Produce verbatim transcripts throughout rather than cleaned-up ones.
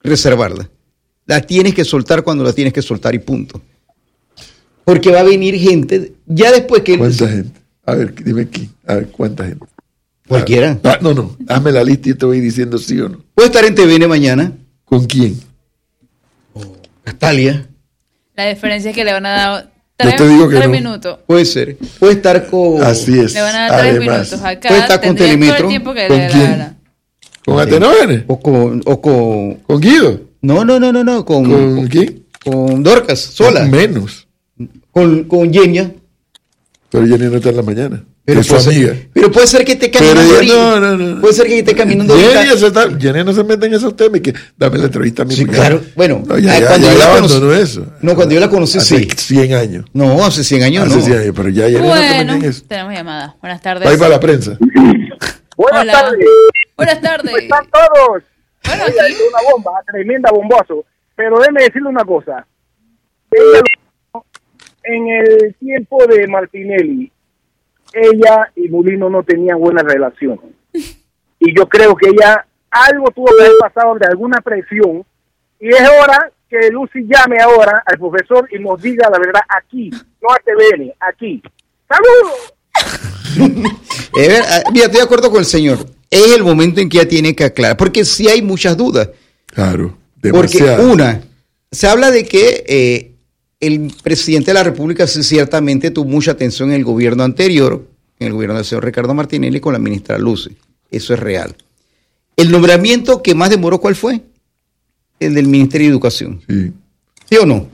reservarla. La tienes que soltar cuando la tienes que soltar y punto. Porque va a venir gente, ya después que... ¿Cuánta él... gente? A ver, dime aquí. A ver, ¿cuánta gente? Cualquiera. Ah, no, no, hazme la lista y te voy diciendo sí o no. Puede estar en T V N mañana. ¿Con quién? Oh, Castalia. La diferencia es que le van a dar tres, te digo que tres no. minutos. Puede ser. Puede estar con... Así es. Le van a dar tres Además, minutos. Acá puede estar con Telemetro. todo el tiempo que ¿Con le dé la quién? gana. ¿Con Atenógenes? O con... O con... ¿Con Guido? No, no, no, no, no. Con, ¿Con con, quién? con Dorcas, sola. Menos. Con, con Yenia. Pero Jenny no está en la mañana. Pero es su puede, amiga. ser, pero puede ser que esté Pero caminando ella- ahorita. no, no, no. Puede ser que esté caminando Jenny, ahorita. se está- Jenny no se mete en esos temas y que dame la entrevista a mí. Sí, porque- claro. Bueno, no, ya, ah, ya, cuando ya yo la abandonó conocí- eso. No, cuando yo la conocí, Hace sí. cien años. No, hace cien años Hace no. cien años, pero ya Jenny no se Bueno, mete en eso. tenemos llamada. Buenas tardes. Va para la prensa. Buenas Hola. tardes. Buenas tardes. ¿Cómo están todos? Bueno, Oiga, aquí. es una bomba, tremenda bombazo. Pero déjeme decirle una cosa. Ella, en el tiempo de Martinelli, ella y Mulino no tenían buena relación. Y yo creo que ella algo tuvo que haber pasado de alguna presión. Y es hora que Lucy llame ahora al profesor y nos diga la verdad aquí, no a T V N, aquí. ¡Saludos! Eh, ver, ah, mira, estoy de acuerdo con el señor. Es el momento en que ella tiene que aclarar. Porque sí hay muchas dudas. Claro, Porque demasiado. una, se habla de que eh, el presidente de la República sí, ciertamente tuvo mucha atención en el gobierno anterior, en el gobierno del señor Ricardo Martinelli con la ministra Lucy. Eso es real. El nombramiento que más demoró, ¿cuál fue? El del Ministerio de Educación. Sí. ¿Sí o no?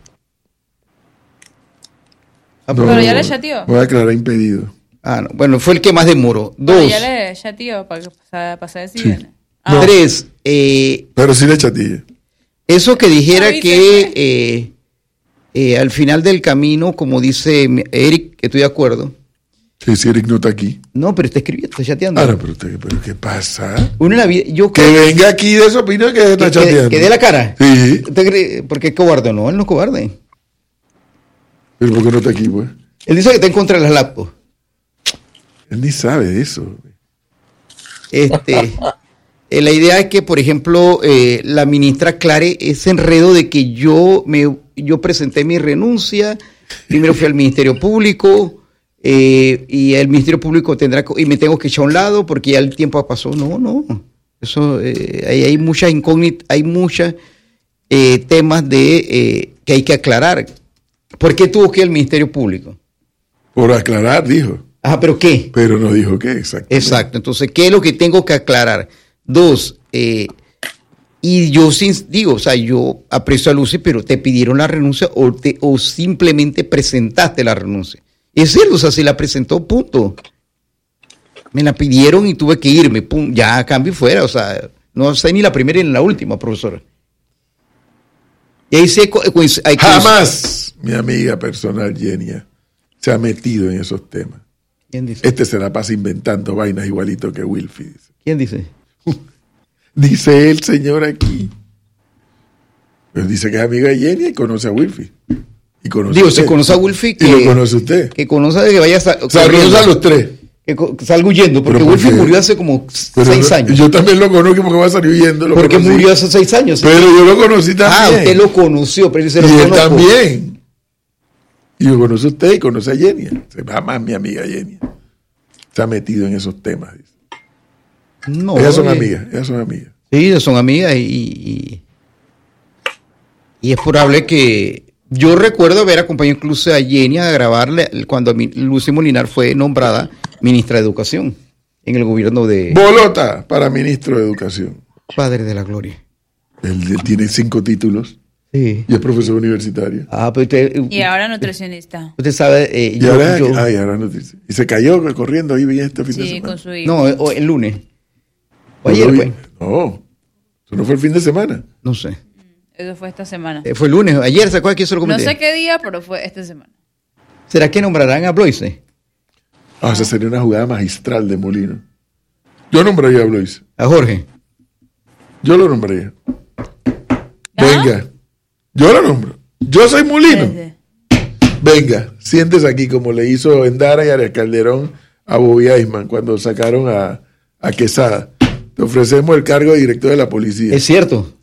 Ah, No, Pero ya le chateó. Voy a aclarar impedido. ah, no. Bueno, fue el que más demoró. Bueno, Dos. ya le chateó para que pasa, pasa de si Sí. viene. Ah, Tres. Eh, Pero sí le chatilla. eso que dijera Ah, ¿viste? que eh, eh, al final del camino, como dice Eric, que estoy de acuerdo. Sí, sí, Eric no está aquí. No, pero está escribiendo, está chateando. Ahora, pero, usted, pero ¿qué pasa? Uno en la vida, yo Que creo venga aquí de su opinión que está que, que, chateando. que dé la cara. Sí. ¿Usted cree? Porque es cobarde, no, él no es cobarde. Pero ¿por qué no está aquí, pues? Él dice que está en contra de las laptops. Él ni sabe de eso. Este, eh, la idea es que, por ejemplo, eh, la ministra aclare ese enredo de que yo me yo presenté mi renuncia, primero fui al Ministerio Público eh, y el Ministerio Público tendrá que- y me tengo que echar a un lado porque ya el tiempo pasó. No, no, eso eh, ahí hay muchas incógnitas, hay muchos eh, temas de eh, que hay que aclarar. ¿Por qué tuvo que ir al Ministerio Público? Por aclarar, dijo. Ajá, ¿pero qué? Pero no dijo qué, exacto. Exacto. Entonces, ¿qué es lo que tengo que aclarar? Dos, eh, y yo sin, digo, o sea, yo aprecio a Lucy, pero te pidieron la renuncia o, te, o simplemente presentaste la renuncia. Es cierto, o sea, si la presentó, punto. Me la pidieron y tuve que irme, pum, ya a cambio fuera, o sea, no sé ni la primera ni la última, profesora. Y ahí se... co- coinc- hay coinc- Jamás mi amiga personal, Yenia, se ha metido en esos temas. ¿Quién dice? Este se la pasa inventando vainas igualito que Wilfie. Dice, ¿Quién dice? dice el señor aquí. Pues dice que es amiga de Yenia y conoce a Wilfie. Y conoce Digo, a usted. se conoce a Wilfie Y que... lo conoce usted. Que conoce de que vaya a sa- O sea, corriendo. conoce a los tres. Que co- salga huyendo, porque Pero ¿por Wilfie qué? murió hace como Pero seis no- años. Yo también lo conozco porque va a salir huyendo. Lo Porque conocí. murió hace seis años. Pero yo lo conocí también. Ah, usted lo conoció, pero yo se Y lo él conozco. también. Y yo conozco a usted y conoce a Yenia. Se va más mi amiga Yenia. Se ha metido en esos temas. Dice. No, ellas son eh, amigas, ellas son amigas. Sí, ellas son amigas y, y, y es probable que... Yo recuerdo haber acompañado incluso a Jenny a grabarle cuando mi- Lucy Molinar fue nombrada ministra de Educación en el gobierno de Bolota para ministro de Educación. Padre de la Gloria. Él, él tiene cinco títulos Sí. y es profesor universitario. Ah, pero usted, Y ahora nutricionista. usted sabe... eh, Y yo- ahora, yo- ay, ahora no dice. Y se cayó corriendo ahí bien este fin de Sí, semana. con su hijo. no, o el lunes. O No ayer lo vi. fue. No, eso no fue el fin de semana. No sé. Eso fue esta semana. Eh, fue el lunes. Ayer, ¿se acuerda que yo se lo No comenté? sé qué día, pero fue esta semana. ¿Será que nombrarán a Bloise? Ah, esa sería una jugada magistral de Molino. Yo nombraría a Blois. A Jorge. Yo lo nombraría. ¿Ah? Venga. Yo lo nombro. Yo soy Molino. Desde- Venga, siéntese aquí como le hizo Endara y Arias Calderón a Bobby Eisman cuando sacaron a, a Quesada. Te ofrecemos el cargo de director de la policía. Es cierto.